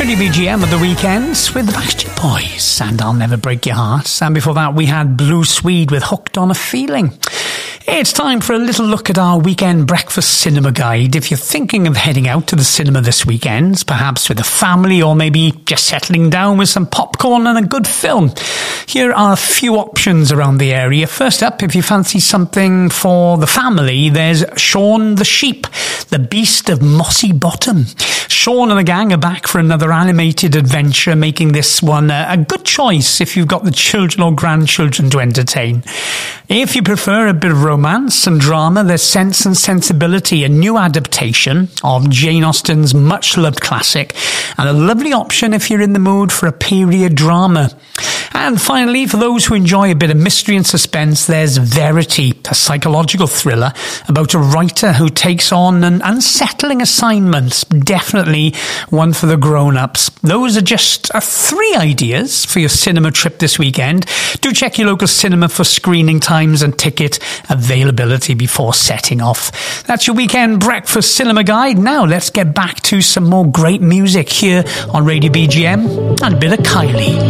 Radio BGM of the weekends with the Backstreet Boys and I'll Never Break Your Heart. And before that we had Blue Swede with Hooked on a Feeling. It's time for a little look at our weekend breakfast cinema guide. If you're thinking of heading out to the cinema this weekend, perhaps with a family or maybe just settling down with some popcorn and a good film, here are a few options around the area. First up, if you fancy something for the family, there's Shaun the Sheep, the Beast of Mossy Bottom. Shaun and the gang are back for another animated adventure, making this one a good choice if you've got the children or grandchildren to entertain. If you prefer a bit of romance and drama, there's Sense and Sensibility, a new adaptation of Jane Austen's much-loved classic, and a lovely option if you're in the mood for a period drama. And finally, for those who enjoy a bit of mystery and suspense, there's Verity, a psychological thriller about a writer who takes on an unsettling assignment. Definitely one for the grown-ups. Those are just 3 ideas for your cinema trip this weekend. Do check your local cinema for screening times and ticket availability before setting off. That's your weekend breakfast cinema guide. Now let's get back to some more great music here on Radio BGM and a bit of Kylie.